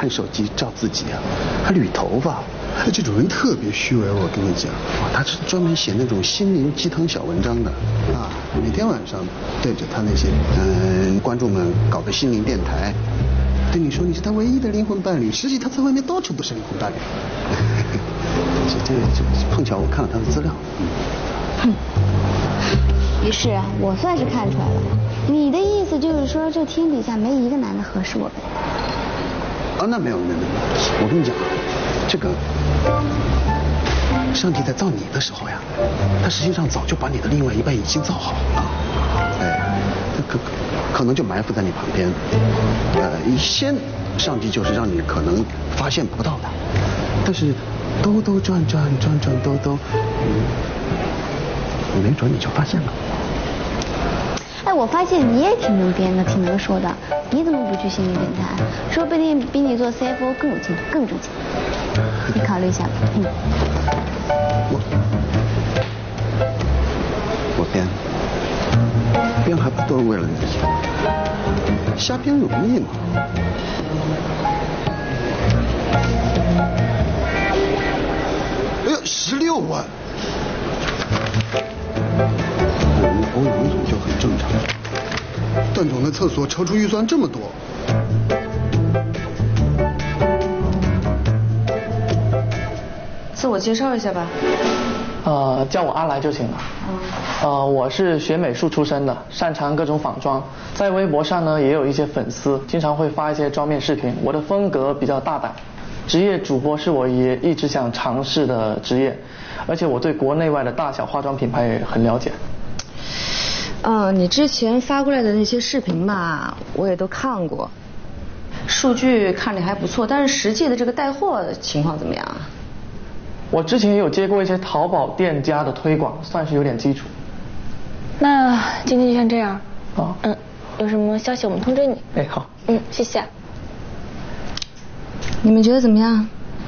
看手机照自己啊，还捋头发。这种人特别虚伪，我跟你讲，他是专门写那种心灵鸡汤小文章的啊，每天晚上对着他那些观众们搞个心灵电台，对你说你是他唯一的灵魂伴侣，实际他在外面到处都是灵魂伴侣。这碰巧我看了他的资料。 于是我算是看出来了，你的意思就是说这天底下没一个男的合适我呗？ 啊，那没有，我跟你讲，这个上帝在造你的时候呀，他实际上早就把你的另外一半已经造好了，可能就埋伏在你旁边，先上帝就是让你可能发现不到的，但是兜兜转转兜，没准你就发现了。 哎，我发现你也挺能编的，挺能说的，你怎么不去心理电台？说不定比你做 CFO 更有前途，更挣钱。你考虑一下吧。 我编还不都是为了你，瞎编容易吗？哎呀，16万！我们王总就很正常，段总的厕所超出预算这么多。 自我介绍一下吧。 叫我阿来就行了。我是学美术出身的，擅长各种仿妆，在微博上呢也有一些粉丝，经常会发一些妆面视频。我的风格比较大胆，职业主播是我也一直想尝试的职业，而且我对国内外的大小化妆品牌也很了解。 你之前发过来的那些视频吧，我也都看过，数据看着还不错，但是实际的这个带货情况怎么样啊？ 我之前也有接过一些淘宝店家的推广，算是有点基础。 那今天就先这样。 好。 有什么消息我们通知你。 哎，好。 谢谢。 你们觉得怎么样？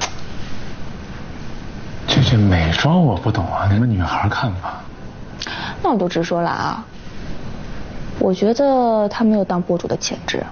这美妆我不懂啊，你们女孩看吧。 那我就直说了啊，我觉得他没有当博主的潜质。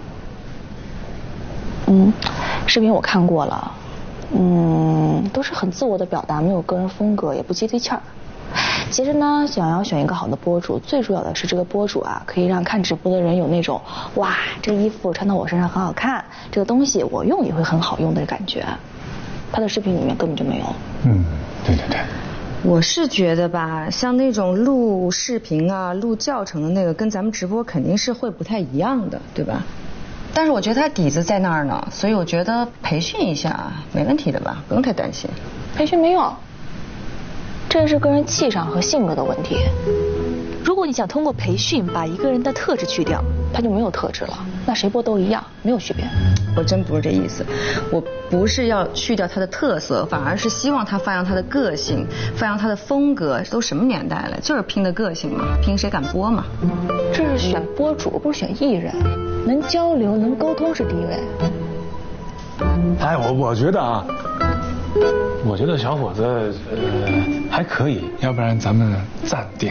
视频我看过了，都是很自我的表达，没有个人风格，也不接地气儿。其实呢，想要选一个好的博主，最主要的是这个博主啊，可以让看直播的人有那种哇，这个衣服穿到我身上很好看，这个东西我用也会很好用的感觉。他的视频里面根本就没有。 对。 我是觉得吧，像那种录视频啊、录教程的那个，跟咱们直播肯定是会不太一样的，对吧？但是我觉得他底子在那儿呢，所以我觉得培训一下没问题的吧，不用太担心。 培训没用，这是个人气场和性格的问题。如果你想通过培训把一个人的特质去掉，他就没有特质了，那谁播都一样，没有区别。 我真不是这意思，我不是要去掉他的特色，反而是希望他发扬他的个性，发扬他的风格。都什么年代了，就是拼的个性嘛，拼谁敢播嘛。 这是选博主，不是选艺人，能交流能沟通是第一位。 哎，我觉得啊，我觉得小伙子还可以，要不然咱们暂定，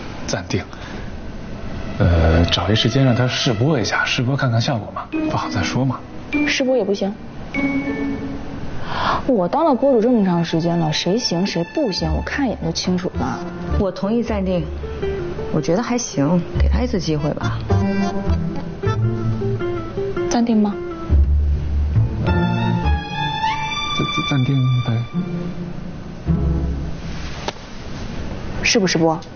找一时间让他试播一下，试播看看效果嘛，不好再说嘛。 试播也不行。我当了博主这么长时间了，谁行谁不行，我看一眼就清楚了。 我同意暂定，我觉得还行，给他一次机会吧。 暂定吗？ 暂定呗。 是不是播？